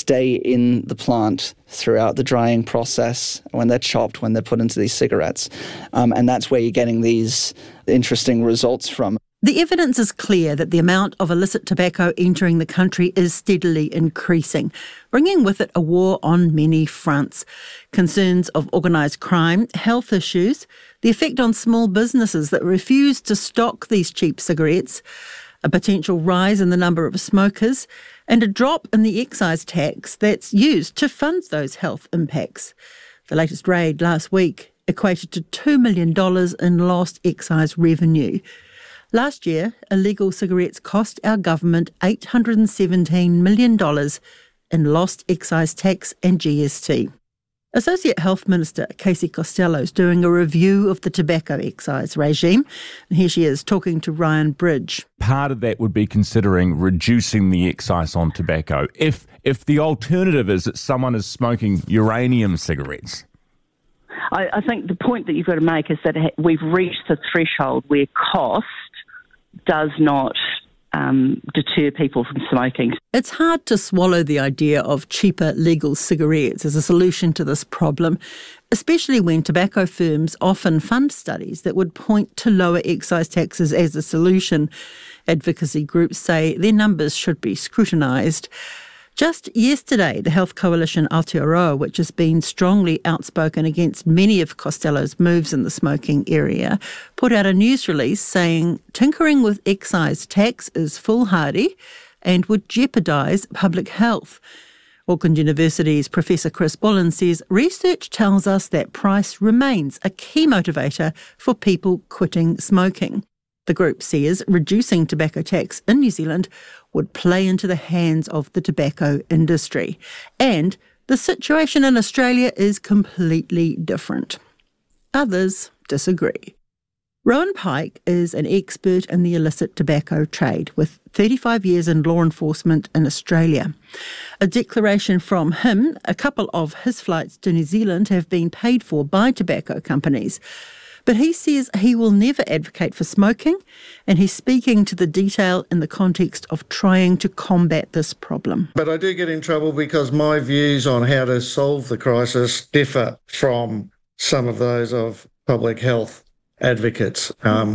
stay in the plant throughout the drying process, when they're chopped, when they're put into these cigarettes. And that's where you're getting these interesting results from. The evidence is clear that the amount of illicit tobacco entering the country is steadily increasing, bringing with it a war on many fronts. Concerns of organised crime, health issues, the effect on small businesses that refuse to stock these cheap cigarettes, a potential rise in the number of smokers, and a drop in the excise tax that's used to fund those health impacts. The latest raid last week equated to $2 million in lost excise revenue. Last year, illegal cigarettes cost our government $817 million in lost excise tax and GST. Associate Health Minister Casey Costello is doing a review of the tobacco excise regime. And here she is talking to Ryan Bridge. Part of that would be considering reducing the excise on tobacco. If the alternative is that someone is smoking uranium cigarettes. I think the point that you've got to make is that we've reached the threshold where cost does not deter people from smoking. It's hard to swallow the idea of cheaper legal cigarettes as a solution to this problem, especially when tobacco firms often fund studies that would point to lower excise taxes as a solution. Advocacy groups say their numbers should be scrutinised. Just yesterday, the health coalition Aotearoa, which has been strongly outspoken against many of Costello's moves in the smoking area, put out a news release saying tinkering with excise tax is foolhardy and would jeopardise public health. Auckland University's Professor Chris Bullen says research tells us that price remains a key motivator for people quitting smoking. The group says reducing tobacco tax in New Zealand would play into the hands of the tobacco industry. And the situation in Australia is completely different. Others disagree. Rowan Pike is an expert in the illicit tobacco trade with 35 years in law enforcement in Australia. A declaration from him, a couple of his flights to New Zealand have been paid for by tobacco companies. But he says he will never advocate for smoking, and he's speaking to the detail in the context of trying to combat this problem. But I do get in trouble because my views on how to solve the crisis differ from some of those of public health advocates.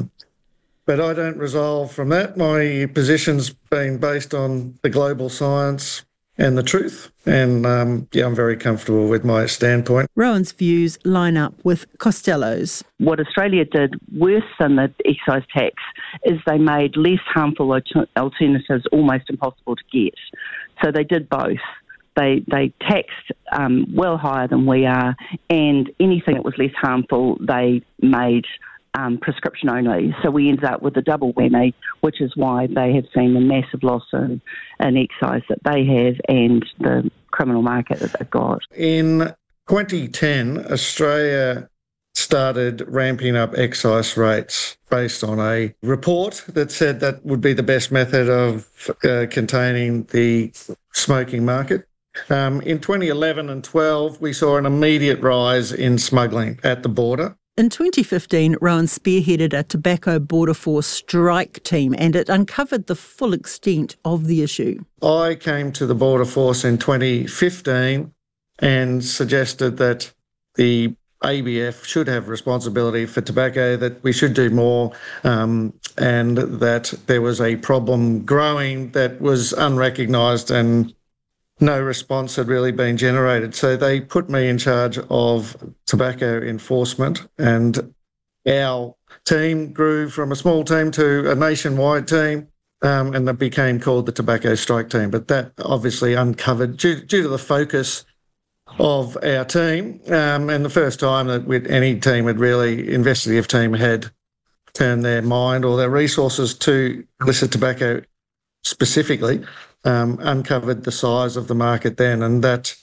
But I don't resolve from that. My position's been based on the global science and the truth. And I'm very comfortable with my standpoint. Rowan's views line up with Costello's. What Australia did worse than the excise tax is they made less harmful alternatives almost impossible to get. So they did both. They taxed well higher than we are, and anything that was less harmful they made prescription only. So we ended up with a double whammy, which is why they have seen the massive loss in excise that they have and the criminal market that they've got. In 2010, Australia started ramping up excise rates based on a report that said that would be the best method of containing the smoking market. In 2011 and 12, we saw an immediate rise in smuggling at the border. In 2015, Rowan spearheaded a tobacco border force strike team, and it uncovered the full extent of the issue. I came to the border force in 2015 and suggested that the ABF should have responsibility for tobacco, that we should do more, and that there was a problem growing that was unrecognised and no response had really been generated. So they put me in charge of tobacco enforcement, and our team grew from a small team to a nationwide team, and that became called the Tobacco Strike Team. But that obviously uncovered, due to the focus of our team, and the first time that any team had really, investigative team had turned their mind or their resources to illicit tobacco specifically, uncovered the size of the market then, and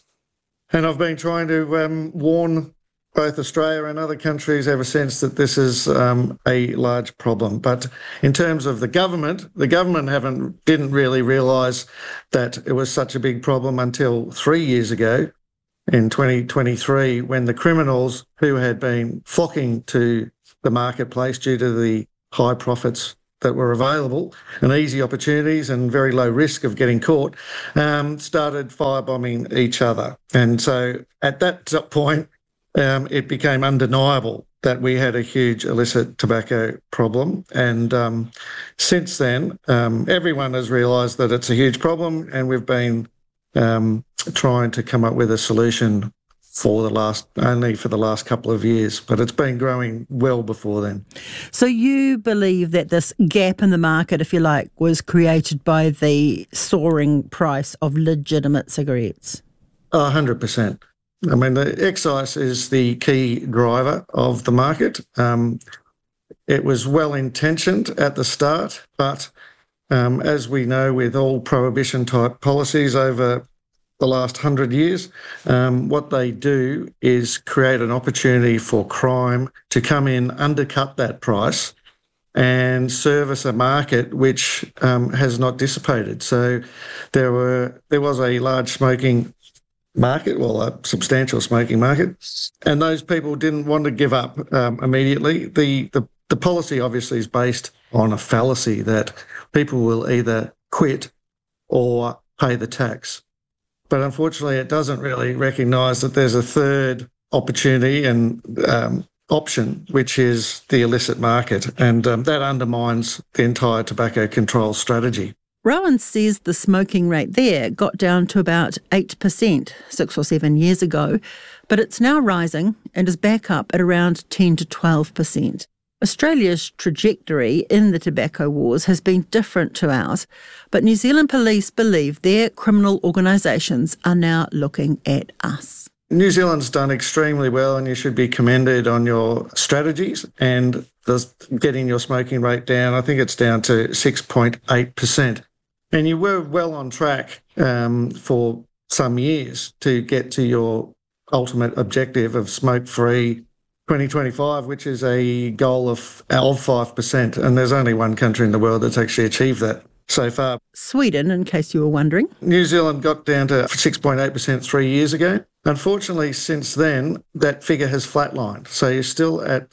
I've been trying to warn both Australia and other countries ever since that this is a large problem. But in terms of the government didn't really realise that it was such a big problem until 3 years ago, in 2023, when the criminals who had been flocking to the marketplace due to the high profits that were available and easy opportunities and very low risk of getting caught, started firebombing each other. And so at that point, it became undeniable that we had a huge illicit tobacco problem. And since then, everyone has realised that it's a huge problem, and we've been trying to come up with a solution for the last couple of years, but it's been growing well before then. So you believe that this gap in the market, if you like, was created by the soaring price of legitimate cigarettes? 100%. I mean, the excise is the key driver of the market. It was well-intentioned at the start, but as we know with all prohibition-type policies over the last 100 years, what they do is create an opportunity for crime to come in, undercut that price and service a market which has not dissipated. So there was a large smoking market, well, a substantial smoking market, and those people didn't want to give up immediately. The policy obviously is based on a fallacy that people will either quit or pay the tax. But unfortunately, it doesn't really recognise that there's a third opportunity and option, which is the illicit market, and that undermines the entire tobacco control strategy. Rowan says the smoking rate there got down to about 8% 6 or 7 years ago, but it's now rising and is back up at around 10 to 12%. Australia's trajectory in the tobacco wars has been different to ours, but New Zealand police believe their criminal organisations are now looking at us. New Zealand's done extremely well, and you should be commended on your strategies and getting your smoking rate down. I think it's down to 6.8%. And you were well on track for some years to get to your ultimate objective of smoke-free 2025, which is a goal of 5%. And there's only one country in the world that's actually achieved that so far. Sweden, in case you were wondering. New Zealand got down to 6.8% 3 years ago. Unfortunately, since then, that figure has flatlined. So you're still at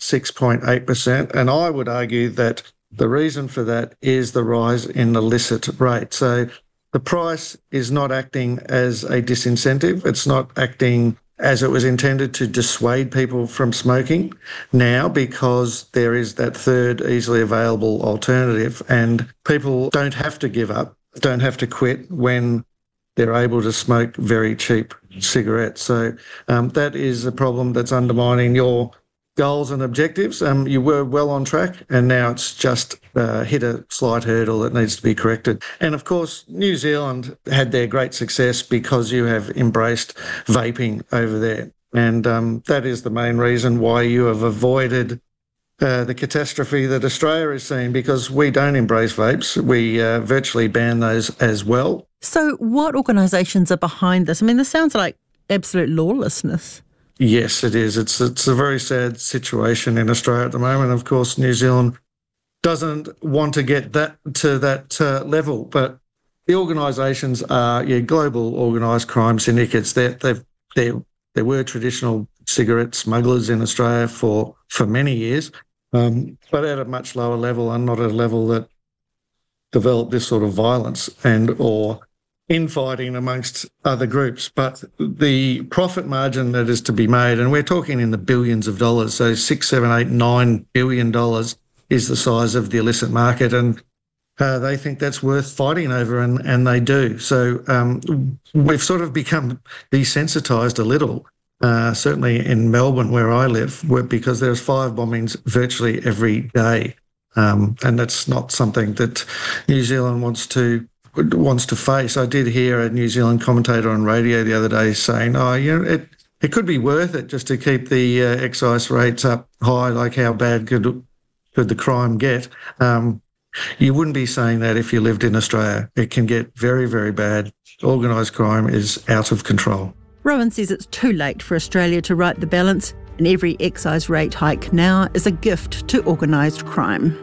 6.8%. And I would argue that the reason for that is the rise in illicit rate. So the price is not acting as a disincentive. It's not acting as it was intended to dissuade people from smoking now, because there is that third easily available alternative, and people don't have to give up, don't have to quit when they're able to smoke very cheap cigarettes. So that is a problem that's undermining your goals and objectives. You were well on track, and now it's just hit a slight hurdle that needs to be corrected. And of course, New Zealand had their great success because you have embraced vaping over there. And that is the main reason why you have avoided the catastrophe that Australia is seeing, because we don't embrace vapes. We virtually ban those as well. So what organisations are behind this? I mean, this sounds like absolute lawlessness. Yes, it is. It's a very sad situation in Australia at the moment. Of course, New Zealand doesn't want to get that to that level, but the organisations are global organised crime syndicates. There were traditional cigarette smugglers in Australia for many years, but at a much lower level and not at a level that developed this sort of violence or infighting amongst other groups. But the profit margin that is to be made, and we're talking in the billions of dollars, so $6, $7, $8, $9 billion is the size of the illicit market, and they think that's worth fighting over, and they do. So we've sort of become desensitised a little, certainly in Melbourne where I live, because there's 5 bombings virtually every day, and that's not something that New Zealand wants to face. I did hear a New Zealand commentator on radio the other day saying, it could be worth it just to keep the excise rates up high, like how bad could the crime get? You wouldn't be saying that if you lived in Australia. It can get very, very bad. Organised crime is out of control. Rowan says it's too late for Australia to right the balance, and every excise rate hike now is a gift to organised crime.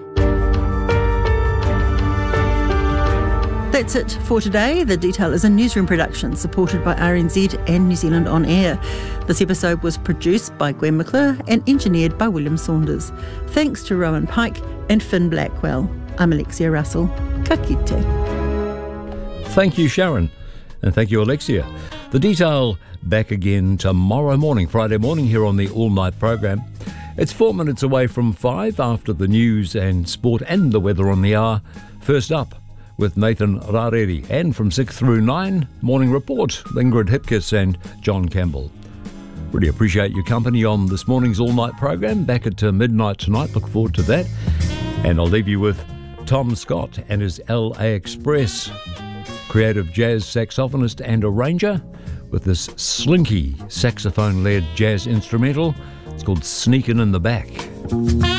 That's it for today. The Detail is a newsroom production supported by RNZ and New Zealand On Air. This episode was produced by Gwen McClure and engineered by William Saunders. Thanks to Rowan Pike and Finn Blackwell. I'm Alexia Russell. Ka kite. Thank you, Sharon. And thank you, Alexia. The Detail back again tomorrow morning, Friday morning, here on the All Night program. It's 4 minutes away from 5 after the news and sport and the weather on the hour. First up with Nathan Rareri. And from 6 through 9, Morning Report, Ingrid Hipkiss and John Campbell. Really appreciate your company on this morning's All Night program. Back at midnight tonight. Look forward to that. And I'll leave you with Tom Scott and his LA Express. Creative jazz saxophonist and arranger with this slinky saxophone-led jazz instrumental. It's called Sneakin' in the Back.